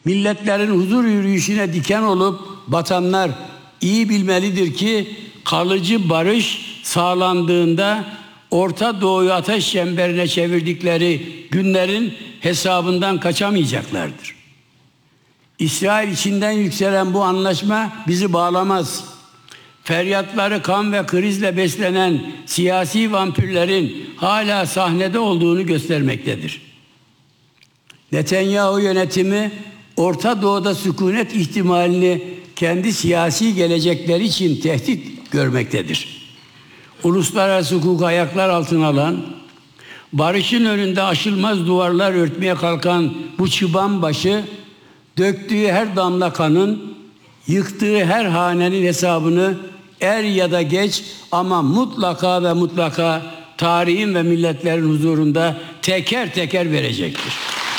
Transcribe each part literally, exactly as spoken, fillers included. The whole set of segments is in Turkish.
milletlerin huzur yürüyüşüne diken olup batanlar iyi bilmelidir ki kalıcı barış sağlandığında Orta Doğu'yu ateş çemberine çevirdikleri günlerin hesabından kaçamayacaklardır. İsrail içinden yükselen bu anlaşma bizi bağlamaz. Feryatları kan ve krizle beslenen siyasi vampirlerin hala sahnede olduğunu göstermektedir. Netanyahu yönetimi Orta Doğu'da sükunet ihtimalini kendi siyasi gelecekleri için tehdit görmektedir. Uluslararası hukuku ayaklar altına alan, barışın önünde aşılmaz duvarlar örtmeye kalkan bu çıban başı, döktüğü her damla kanın, yıktığı her hanenin hesabını er ya da geç ama mutlaka ve mutlaka tarihin ve milletlerin huzurunda teker teker verecektir.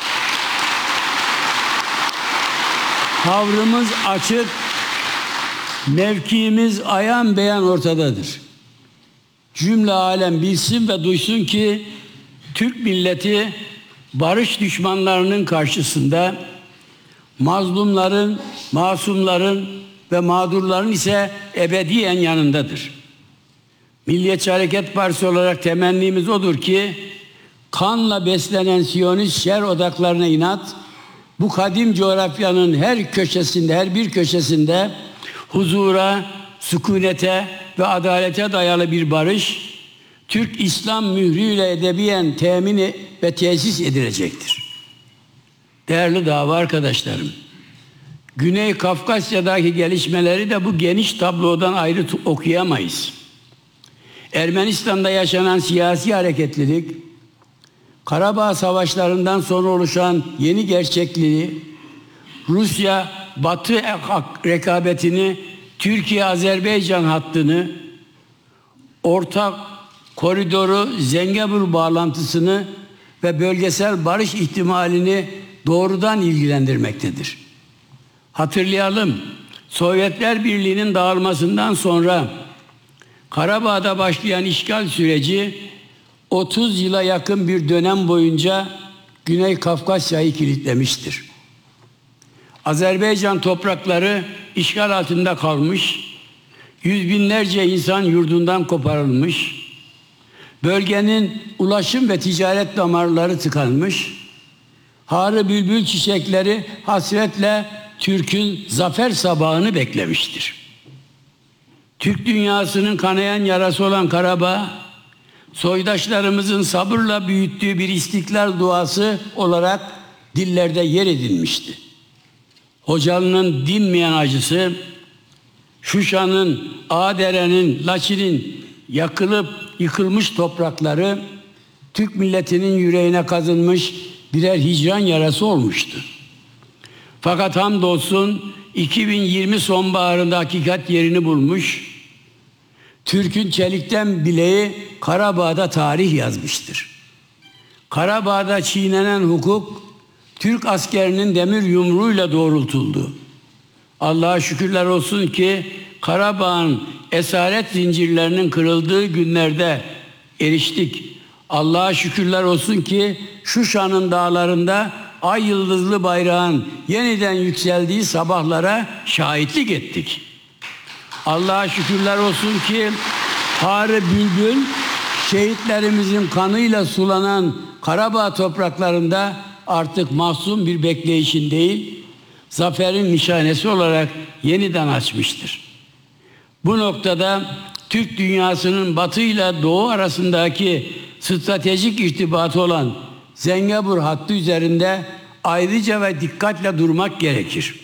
Tavrımız açık, mevkiimiz ayan beyan ortadadır. Cümle alem bilsin ve duysun ki Türk milleti barış düşmanlarının karşısında mazlumların, masumların ve mağdurların ise ebediyen yanındadır. Milliyetçi Hareket Partisi olarak temennimiz odur ki kanla beslenen Siyonist şer odaklarına inat, bu kadim coğrafyanın her köşesinde, her bir köşesinde huzura, sükunete ve adalete dayalı bir barış, Türk İslam mührüyle edebiyen temin ve tesis edilecektir. Değerli dava arkadaşlarım, Güney Kafkasya'daki gelişmeleri de bu geniş tablodan ayrı okuyamayız. Ermenistan'da yaşanan siyasi hareketlilik, Karabağ savaşlarından sonra oluşan yeni gerçekliği, Rusya-Batı rekabetini, Türkiye-Azerbaycan hattını, ortak koridoru, Zengezur bağlantısını ve bölgesel barış ihtimalini doğrudan ilgilendirmektedir. Hatırlayalım, Sovyetler Birliği'nin dağılmasından sonra Karabağ'da başlayan işgal süreci otuz yıla yakın bir dönem boyunca Güney Kafkasya'yı kilitlemiştir. Azerbaycan toprakları işgal altında kalmış, yüz binlerce insan yurdundan koparılmış, bölgenin ulaşım ve ticaret damarları tıkanmış, harı bülbül çiçekleri hasretle Türk'ün zafer sabahını beklemiştir. Türk dünyasının kanayan yarası olan Karabağ, soydaşlarımızın sabırla büyüttüğü bir istiklal duası olarak dillerde yer edinmişti. Hocalı'nın dinmeyen acısı, Şuşa'nın, Ağdere'nin, Laçin'in yakılıp yıkılmış toprakları Türk milletinin yüreğine kazınmış birer hicran yarası olmuştu. Fakat hamdolsun iki bin yirmi sonbaharında hakikat yerini bulmuş, Türk'ün çelikten bileği Karabağ'da tarih yazmıştır. Karabağ'da çiğnenen hukuk, Türk askerinin demir yumruğuyla doğrultuldu. Allah'a şükürler olsun ki Karabağ'ın esaret zincirlerinin kırıldığı günlerde eriştik. Allah'a şükürler olsun ki Şuşa'nın dağlarında ay yıldızlı bayrağın yeniden yükseldiği sabahlara şahitlik ettik. Allah'a şükürler olsun ki Harı Bülbül şehitlerimizin kanıyla sulanan Karabağ topraklarında artık mahzun bir bekleyişin değil, zaferin nişanesi olarak yeniden açmıştır. Bu noktada Türk dünyasının Batı ile Doğu arasındaki stratejik irtibatı olan Zengezur hattı üzerinde ayrıca ve dikkatle durmak gerekir.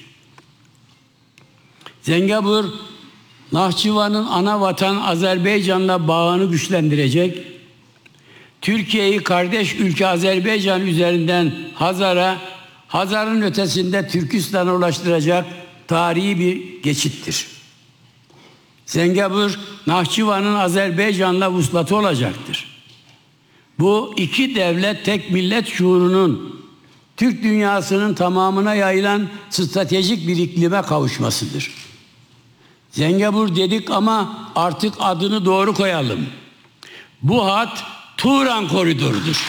Zengezur, Nahçıvan'ın ana vatan Azerbaycan'la bağını güçlendirecek, Türkiye'yi kardeş ülke Azerbaycan üzerinden Hazar'a, Hazar'ın ötesinde Türkistan'a ulaştıracak tarihi bir geçittir. Zengezur, Nahçıvan'ın Azerbaycan'la vuslatı olacaktır. Bu iki devlet tek millet şuurunun Türk dünyasının tamamına yayılan stratejik bir iklime kavuşmasıdır. Zengezur dedik ama artık adını doğru koyalım. Bu hat Turan Koridoru'dur.